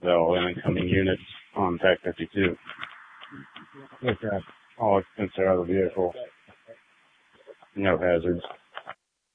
So incoming units on Pack 52. Okay. All occupants are out of the vehicle. No hazards.